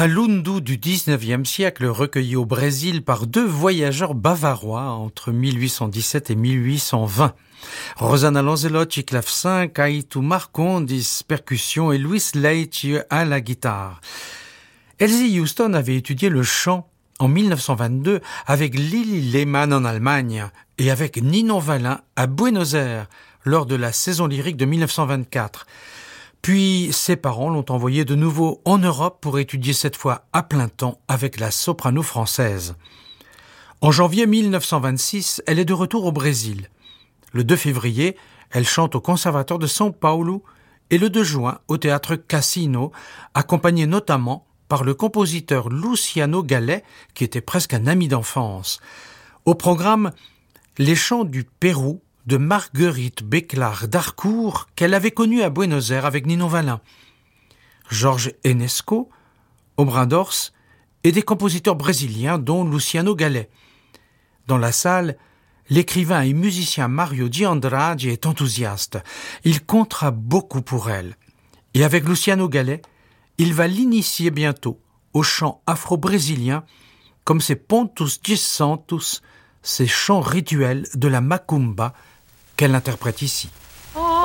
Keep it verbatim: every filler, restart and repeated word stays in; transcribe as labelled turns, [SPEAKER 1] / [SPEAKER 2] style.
[SPEAKER 1] Un lundu du dix-neuvième siècle recueilli au Brésil par deux voyageurs bavarois entre mille huit cent dix-sept et mille huit cent vingt. Rosanna Lanzelotti, clavecin, Kaitu Marcondes, percussion et Luis Leite à la guitare. Elsie Houston avait étudié le chant en mille neuf cent vingt-deux avec Lili Lehmann en Allemagne et avec Ninon Wallin à Buenos Aires lors de la saison lyrique de mille neuf cent vingt-quatre. Puis ses parents l'ont envoyée de nouveau en Europe pour étudier cette fois à plein temps avec la soprano française. En janvier mille neuf cent vingt-six, elle est de retour au Brésil. Le deux février, elle chante au Conservatoire de São Paulo et le deux juin au Théâtre Cassino, accompagnée notamment par le compositeur Luciano Gallet, qui était presque un ami d'enfance. Au programme, les chants du Pérou de Marguerite Béclar d'Harcourt, qu'elle avait connue à Buenos Aires avec Ninon Wallin, Georges Enesco, Obradors et des compositeurs brésiliens dont Luciano Gallet. Dans la salle, l'écrivain et musicien Mario de Andrade est enthousiaste. Il comptera beaucoup pour elle. Et avec Luciano Gallet, il va l'initier bientôt au chant afro-brésilien comme ses pontos de santos, ces chants rituels de la macumba qu'elle interprète ici.